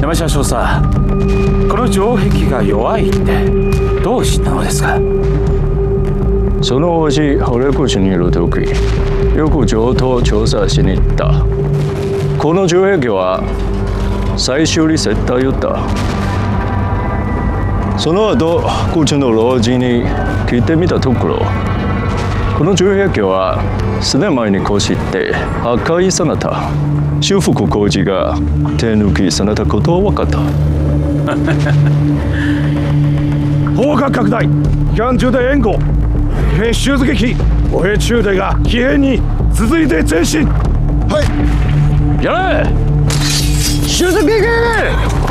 山車掌さん、この城壁が弱いってどう知ったのですか？ そのおじ、堀口にいる時、よく城と調査しに行った。この城壁は再修理絶対言った。その後、口の老人に聞いてみたところ、この城壁は数年前にこしって破壊された。修復工事が手抜きされたことは分かった。 砲火拡大、期間中で援護、異変襲撃、歩兵中隊が騎兵に続いて前進。 はい。やれ！襲撃！